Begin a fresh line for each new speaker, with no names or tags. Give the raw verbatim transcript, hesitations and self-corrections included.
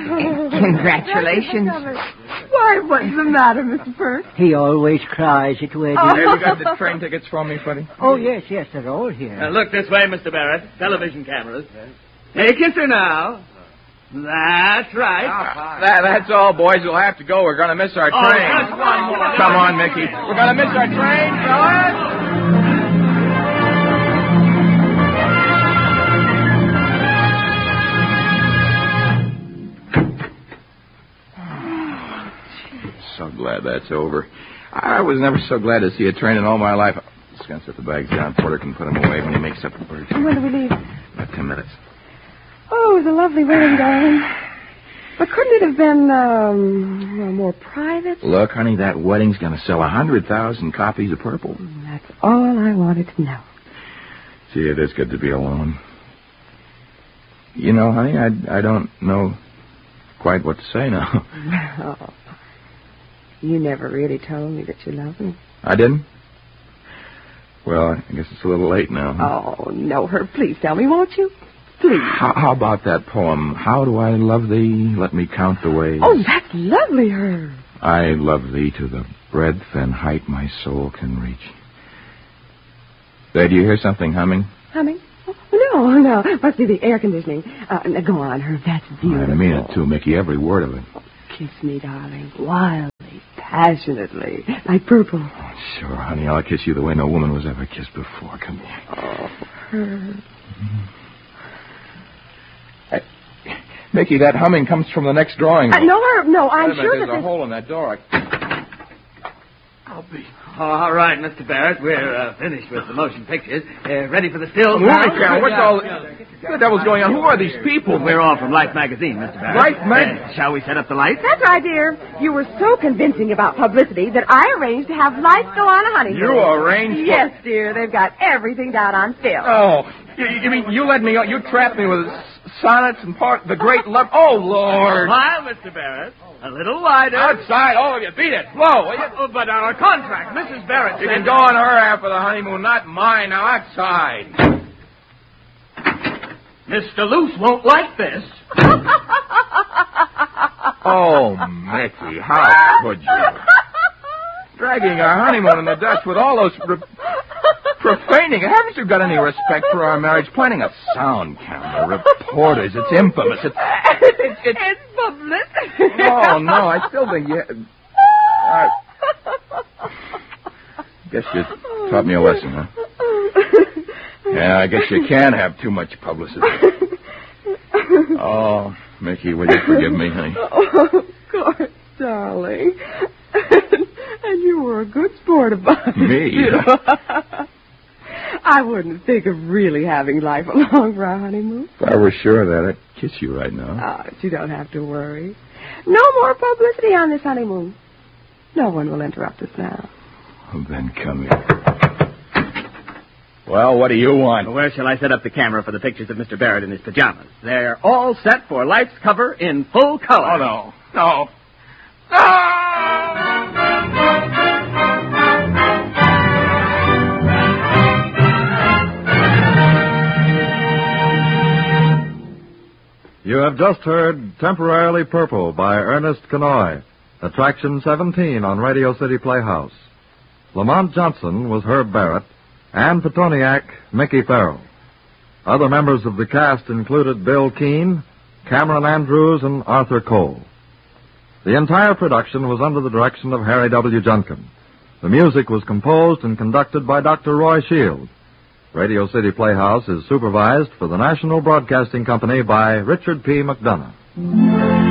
Congratulations.
Why, what's the matter, Mister Firth?
He always cries at weddings.
Have you got the train tickets for me, Freddie?
Oh, yes, yes, they're all here.
Now, look this way, Mister Barrett. Television cameras. Hey, kiss her now. That's right.
Uh, that, that's all, boys. We'll have to go. We're going to miss our
Oh,
train.
just one more.
Come on, Mickey. We're going to miss our train, fellas. So glad that's over. I was never so glad to see a train in all my life. I'm just going to set the bags down. Porter can put them away when he makes up the birds.
When do we leave?
About ten minutes.
Oh, it was a lovely wedding, darling. But couldn't it have been, um, well, more private?
Look, honey, that wedding's going to sell a hundred thousand copies of Purple.
That's all I wanted to know.
Gee, it is good to be alone. You know, honey, I, I don't know quite what to say now.
Oh, you never really told me that you love me.
I didn't? Well, I guess it's a little late now. Huh?
Oh, no, Herb, please tell me, won't you? Please.
How, how about that poem? How do I love thee? Let me count the ways.
Oh, that's lovely, Herb.
I love thee to the breadth and height my soul can reach. There, do you hear something humming?
Humming? Oh, no, no. Must be the air conditioning. Uh, now go on, Herb. That's beautiful.
I mean it, too, Mickey. Every word of it.
Kiss me, darling. Wildly, passionately, like Purple.
Oh, sure, honey. I'll kiss you the way no woman was ever kissed before. Come here.
Oh, Herb.
Mm-hmm. Mickey, that humming comes from the next drawing room.
Uh, no, Herb, no, I'm
Wait a minute,
sure
there's
that
a
this...
hole in that door. I... I'll be...
All right, Mister Barrett, we're uh, finished with the motion pictures. Uh, ready for the stills
Movie
now?
camera, what's all... What the devil's going on? Who are these people?
We're all from Life Magazine, Mister Barrett.
Life Mag-
Uh, shall we set up the lights?
That's right, dear. You were so convincing about publicity that I arranged to have lights go on a honeymoon.
You arranged for...
Yes, dear. They've got everything down on film.
Oh, you, you mean you led me... You trapped me with sonnets and part... The great love... Oh, Lord.
Smile, Mister Barrett. A little wider.
Outside, all of you. Beat it. Blow, will you?
Oh, but on our contract, Missus Barrett
You
said...
can go on her half of the honeymoon, not mine. Now, outside.
Mister Luce won't like this.
Oh, Mickey, how could you? Dragging our honeymoon in the dust with all those re- profaning. Haven't you got any respect for our marriage? Planning a sound camera, reporters. It's infamous. It's...
it's, it's, it's publicity.
Oh, no, I still think you... I guess you taught me a lesson, huh? Yeah, I guess you can't have too much publicity. Oh, Mickey, will you forgive me, honey?
Oh, of course, darling. And you were a good sport about it.
Me?
I wouldn't think of really having life along for our honeymoon.
If I were sure of that, I'd kiss you right now.
Ah, you don't have to worry. No more publicity on this honeymoon. No one will interrupt us now.
Well, then come here. Well, what do you want?
Where shall I set up the camera for the pictures of Mister Barrett in his pajamas? They're all set for Life's cover in full color.
Oh, no. No. No!
You have just heard Temporarily Purple by Ernest Kanoy, Attraction seventeen on Radio City Playhouse. Lamont Johnson was Herb Barrett, and Petoniak, Mickey Farrell. Other members of the cast included Bill Keane, Cameron Andrews, and Arthur Cole. The entire production was under the direction of Harry W. Junkin. The music was composed and conducted by Doctor Roy Shield. Radio City Playhouse is supervised for the National Broadcasting Company by Richard P. McDonough.